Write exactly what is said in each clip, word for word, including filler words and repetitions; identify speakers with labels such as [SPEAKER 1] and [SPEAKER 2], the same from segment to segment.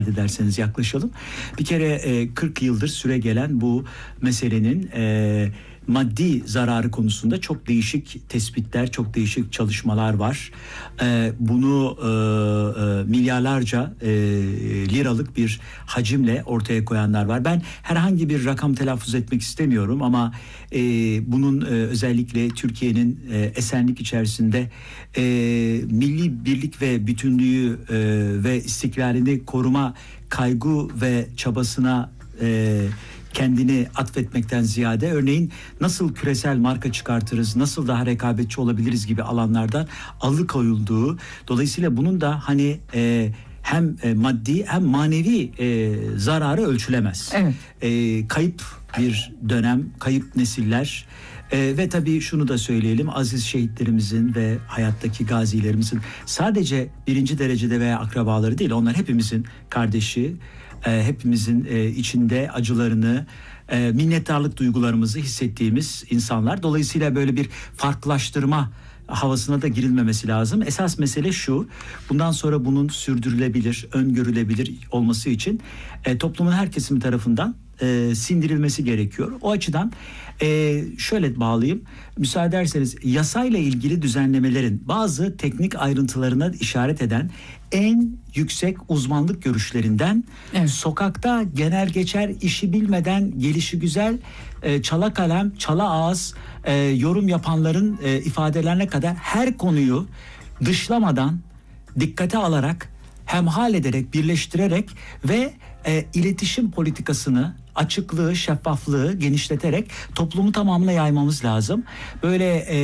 [SPEAKER 1] ederseniz yaklaşalım. Bir kere e, kırk yıldır süre gelen bu meselenin e, maddi zararı konusunda çok değişik tespitler, çok değişik çalışmalar var. E, bunu e, e, milyarlarca e, liralık bir hacimle ortaya koyanlar var. Ben herhangi bir rakam telaffuz etmek istemiyorum ama e, bunun e, özellikle Türkiye'nin e, esenlik içerisinde e, milli birlik ve bütünlüğü e, ve istiklalini koruma kaygı ve çabasına e, kendini atfetmekten ziyade örneğin nasıl küresel marka çıkartırız, nasıl daha rekabetçi olabiliriz gibi alanlardan alıkoyulduğu, dolayısıyla bunun da hani e, hem e, maddi hem manevi e, zararı ölçülemez.
[SPEAKER 2] Evet.
[SPEAKER 1] E, kayıp bir dönem, kayıp nesiller. Ee, ve tabii şunu da söyleyelim, aziz şehitlerimizin ve hayattaki gazilerimizin sadece birinci derecede veya akrabaları değil, onlar hepimizin kardeşi, e, hepimizin e, içinde acılarını, e, minnettarlık duygularımızı hissettiğimiz insanlar. Dolayısıyla böyle bir farklılaştırma havasına da girilmemesi lazım. Esas mesele şu: bundan sonra bunun sürdürülebilir, öngörülebilir olması için e, toplumun her kesimi tarafından e, sindirilmesi gerekiyor. O açıdan e, şöyle bağlayayım. Müsaade ederseniz, yasayla ilgili düzenlemelerin bazı teknik ayrıntılarına işaret eden en yüksek uzmanlık görüşlerinden, evet, sokakta genel geçer işi bilmeden gelişi güzel e, çala kalem, çala ağız e, yorum yapanların e, ifadelerine kadar her konuyu dışlamadan, dikkate alarak, hemhal ederek, birleştirerek ve e, iletişim politikasını, açıklığı, şeffaflığı genişleterek toplumu tamamına yaymamız lazım. Böyle e,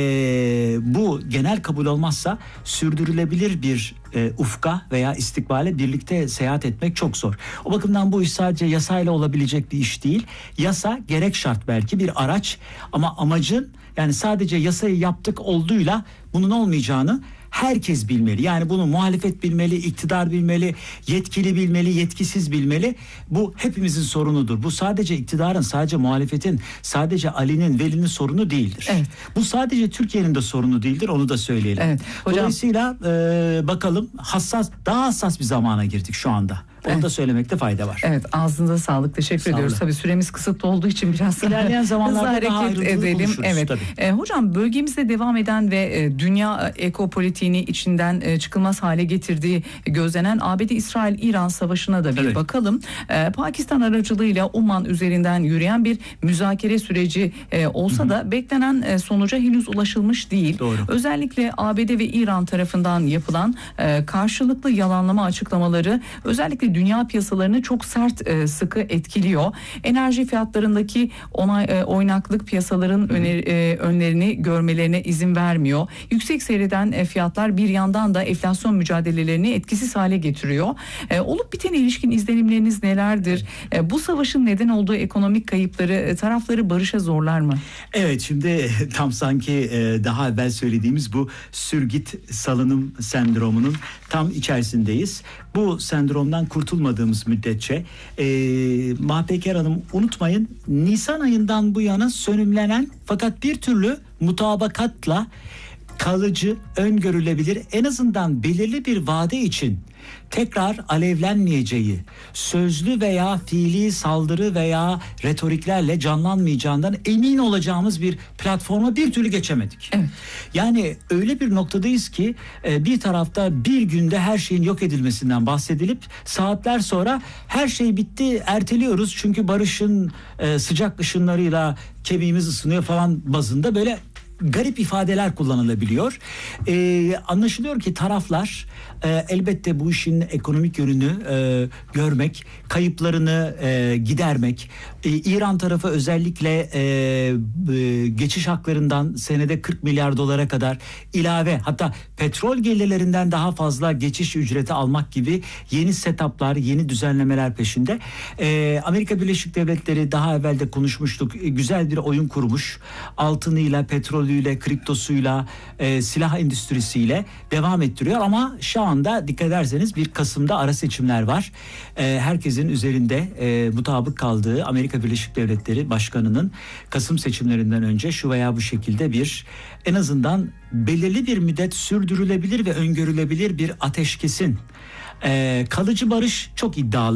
[SPEAKER 1] bu genel kabul olmazsa sürdürülebilir bir e, ufka veya istikbale birlikte seyahat etmek çok zor. O bakımdan bu iş sadece yasayla olabilecek bir iş değil. Yasa gerek şart, belki bir araç, ama amacın, yani sadece yasayı yaptık olduğuyla bunun olmayacağını herkes bilmeli. Yani bunu muhalefet bilmeli, iktidar bilmeli, yetkili bilmeli, yetkisiz bilmeli. Bu hepimizin sorunudur. Bu sadece iktidarın, sadece muhalefetin, sadece Ali'nin, Veli'nin sorunu değildir.
[SPEAKER 2] Evet.
[SPEAKER 1] Bu sadece Türkiye'nin de sorunu değildir. Onu da söyleyelim. Evet. Hocam, dolayısıyla e, bakalım, hassas, daha hassas bir zamana girdik şu anda. Onu evet, da söylemekte fayda var.
[SPEAKER 2] Evet, ağzınıza sağlık. Teşekkür Sağ ediyoruz. Olun. Tabii süremiz kısıtlı olduğu için biraz
[SPEAKER 1] İlerleyen zamanlarda daha
[SPEAKER 2] hareket edelim. Evet. E, hocam, bölgemizde devam eden ve e, dünya ekopolitiğini içinden e, çıkılmaz hale getirdiği gözlenen A B D-İsrail-İran savaşına da bir evet, bakalım. E, Pakistan aracılığıyla Umman üzerinden yürüyen bir müzakere süreci e, olsa Hı-hı. da beklenen e, sonuca henüz ulaşılmış değil. Doğru. Özellikle A B D ve İran tarafından yapılan e, karşılıklı yalanlama açıklamaları özellikle dünya piyasalarını çok sert, e, sıkı etkiliyor. Enerji fiyatlarındaki onay, e, oynaklık piyasaların öner, e, önlerini görmelerine izin vermiyor. Yüksek seyreden e, fiyatlar bir yandan da enflasyon mücadelelerini etkisiz hale getiriyor. E, olup bitene ilişkin izlenimleriniz nelerdir? E, bu savaşın neden olduğu ekonomik kayıpları e, tarafları barışa zorlar mı?
[SPEAKER 1] Evet, şimdi tam sanki e, daha evvel söylediğimiz bu sürgit salınım sendromunun tam içerisindeyiz. Bu sendromdan kurtulmadığımız müddetçe e, Mahpeker Hanım, unutmayın, Nisan ayından bu yana sönümlenen fakat bir türlü mutabakatla kalıcı, öngörülebilir, en azından belirli bir vade için tekrar alevlenmeyeceği, sözlü veya fiili saldırı veya retoriklerle canlanmayacağından emin olacağımız bir platforma bir türlü geçemedik. Evet. Yani öyle bir noktadayız ki bir tarafta bir günde her şeyin yok edilmesinden bahsedilip saatler sonra her şey bitti, erteliyoruz çünkü barışın sıcak ışınlarıyla kemiğimiz ısınıyor falan bazında böyle garip ifadeler kullanılabiliyor. Ee, anlaşılıyor ki taraflar e, elbette bu işin ekonomik yönünü e, görmek, kayıplarını e, gidermek. E, İran tarafı özellikle e, e, geçiş haklarından senede kırk milyar dolara kadar ilave, hatta petrol gelirlerinden daha fazla geçiş ücreti almak gibi yeni setuplar, yeni düzenlemeler peşinde. E, Amerika Birleşik Devletleri, daha evvel de konuşmuştuk, e, güzel bir oyun kurmuş. Altınıyla, petrol ile, kriptosuyla, e, silah endüstrisiyle devam ettiriyor ama şu anda dikkat ederseniz bir Kasım'da ara seçimler var. E, herkesin üzerinde e, mutabık kaldığı Amerika Birleşik Devletleri Başkanı'nın Kasım seçimlerinden önce şu veya bu şekilde bir, en azından belirli bir müddet sürdürülebilir ve öngörülebilir bir ateşkesin, e, kalıcı barış çok iddialı.